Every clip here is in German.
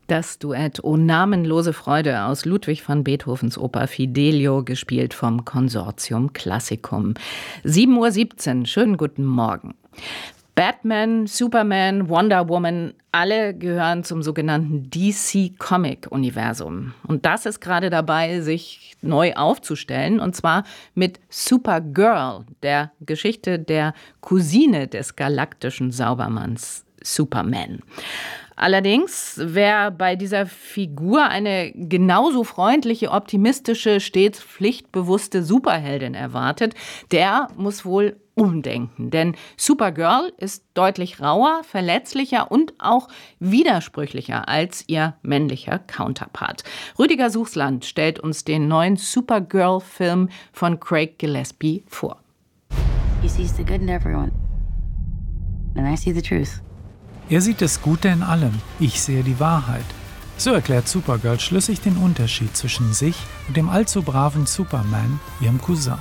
Das Duett O namenlose Freude aus Ludwig van Beethovens Oper Fidelio, gespielt vom Consortium Classicum. 7:17 Uhr, schönen guten Morgen. Batman, Superman, Wonder Woman, alle gehören zum sogenannten DC-Comic-Universum. Und das ist gerade dabei, sich neu aufzustellen, und zwar mit Supergirl, der Geschichte der Cousine des galaktischen Saubermanns Superman. Allerdings, wer bei dieser Figur eine genauso freundliche, optimistische, stets pflichtbewusste Superheldin erwartet, der muss wohl umdenken. Denn Supergirl ist deutlich rauer, verletzlicher und auch widersprüchlicher als ihr männlicher Counterpart. Rüdiger Suchsland stellt uns den neuen Supergirl-Film von Craig Gillespie vor. He sees the good in everyone. And I see the truth. Er sieht das Gute in allem, ich sehe die Wahrheit. So erklärt Supergirl schlüssig den Unterschied zwischen sich und dem allzu braven Superman, ihrem Cousin.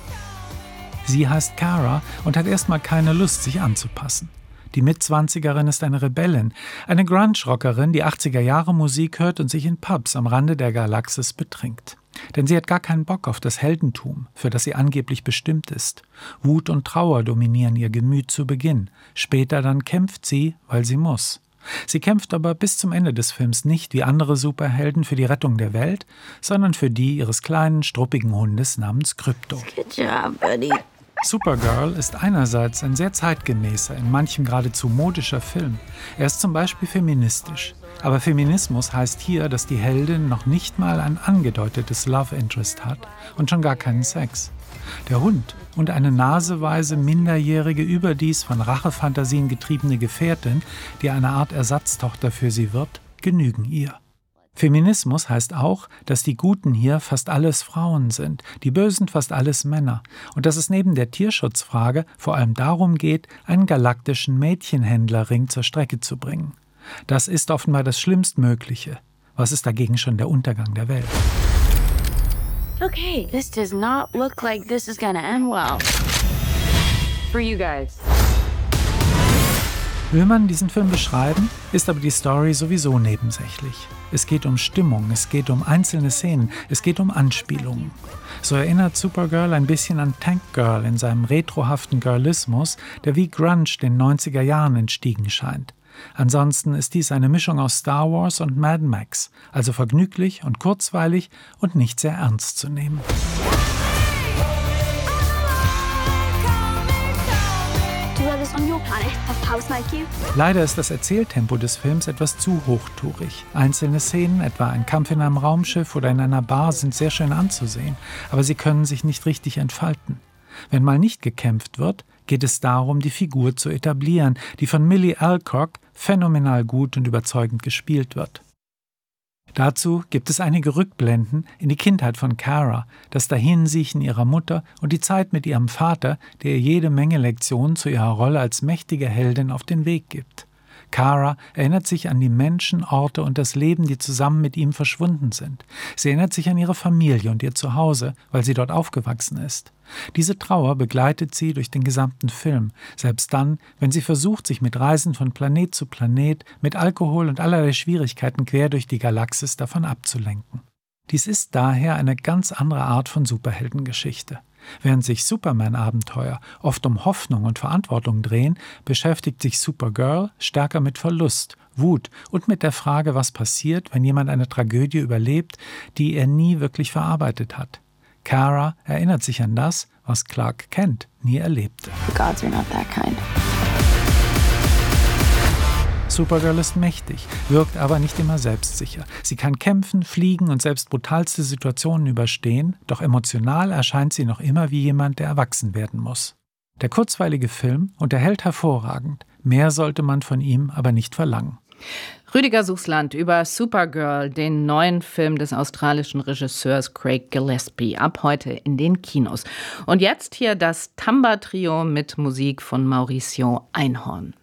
Sie heißt Kara und hat erstmal keine Lust, sich anzupassen. Die Mitzwanzigerin ist eine Rebellin, eine Grunge-Rockerin, die 80er-Jahre-Musik hört und sich in Pubs am Rande der Galaxis betrinkt. Denn sie hat gar keinen Bock auf das Heldentum, für das sie angeblich bestimmt ist. Wut und Trauer dominieren ihr Gemüt zu Beginn. Später dann kämpft sie, weil sie muss. Sie kämpft aber bis zum Ende des Films nicht wie andere Superhelden für die Rettung der Welt, sondern für die ihres kleinen, struppigen Hundes namens Krypto. Good job, buddy. Supergirl ist einerseits ein sehr zeitgemäßer, in manchem geradezu modischer Film. Er ist zum Beispiel feministisch. Aber Feminismus heißt hier, dass die Heldin noch nicht mal ein angedeutetes Love Interest hat und schon gar keinen Sex. Der Hund und eine naseweise minderjährige, überdies von Rachefantasien getriebene Gefährtin, die eine Art Ersatztochter für sie wird, genügen ihr. Feminismus heißt auch, dass die Guten hier fast alles Frauen sind, die Bösen fast alles Männer und dass es neben der Tierschutzfrage vor allem darum geht, einen galaktischen Mädchenhändlerring zur Strecke zu bringen. Das ist offenbar das Schlimmstmögliche. Was ist dagegen schon der Untergang der Welt? Okay, this does not look like this is gonna end well. For you guys. Will man diesen Film beschreiben, ist aber die Story sowieso nebensächlich. Es geht um Stimmung, es geht um einzelne Szenen, es geht um Anspielungen. So erinnert Supergirl ein bisschen an Tank Girl in seinem retrohaften Girlismus, der wie Grunge den 90er Jahren entstiegen scheint. Ansonsten ist dies eine Mischung aus Star Wars und Mad Max, also vergnüglich und kurzweilig und nicht sehr ernst zu nehmen. Leider ist das Erzähltempo des Films etwas zu hochtourig. Einzelne Szenen, etwa ein Kampf in einem Raumschiff oder in einer Bar, sind sehr schön anzusehen, aber sie können sich nicht richtig entfalten. Wenn mal nicht gekämpft wird, geht es darum, die Figur zu etablieren, die von Millie Alcock phänomenal gut und überzeugend gespielt wird. Dazu gibt es einige Rückblenden in die Kindheit von Kara, das Dahinsiechen ihrer Mutter und die Zeit mit ihrem Vater, der ihr jede Menge Lektionen zu ihrer Rolle als mächtige Heldin auf den Weg gibt. Kara erinnert sich an die Menschen, Orte und das Leben, die zusammen mit ihm verschwunden sind. Sie erinnert sich an ihre Familie und ihr Zuhause, weil sie dort aufgewachsen ist. Diese Trauer begleitet sie durch den gesamten Film, selbst dann, wenn sie versucht, sich mit Reisen von Planet zu Planet, mit Alkohol und allerlei Schwierigkeiten quer durch die Galaxis davon abzulenken. Dies ist daher eine ganz andere Art von Superheldengeschichte. Während sich Superman-Abenteuer oft um Hoffnung und Verantwortung drehen, beschäftigt sich Supergirl stärker mit Verlust, Wut und mit der Frage, was passiert, wenn jemand eine Tragödie überlebt, die er nie wirklich verarbeitet hat. Kara erinnert sich an das, was Clark Kent nie erlebte. The gods are not that kind. Supergirl ist mächtig, wirkt aber nicht immer selbstsicher. Sie kann kämpfen, fliegen und selbst brutalste Situationen überstehen, doch emotional erscheint sie noch immer wie jemand, der erwachsen werden muss. Der kurzweilige Film unterhält hervorragend, mehr sollte man von ihm aber nicht verlangen. Rüdiger Suchsland über Supergirl, den neuen Film des australischen Regisseurs Craig Gillespie, ab heute in den Kinos. Und jetzt hier das Tamba-Trio mit Musik von Mauricio Einhorn.